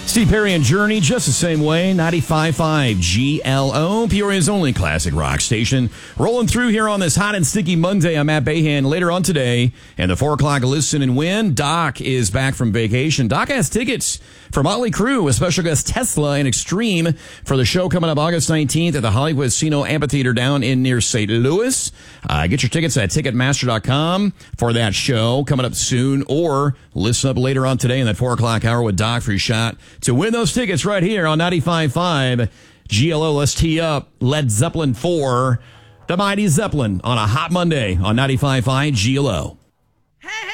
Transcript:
Steve Perry and Journey, just the same way. 95.5 GLO, Peoria's only classic rock station. Rolling through here on this hot and sticky Monday. I'm Matt Bahan. Later on today, and the 4 o'clock Listen and Win, Doc is back from vacation. Doc has tickets for Motley Crue, with special guest Tesla and Extreme for the show coming up August 19th at the Hollywood Casino Amphitheater down in near St. Louis. Get your tickets at Ticketmaster.com for that show coming up soon, or listen up later on today in that 4 o'clock hour with Doc for your shot to win those tickets right here on 95.5 GLO. Let's tee up Led Zeppelin 4, The Mighty Zeppelin, on a hot Monday on 95.5 GLO.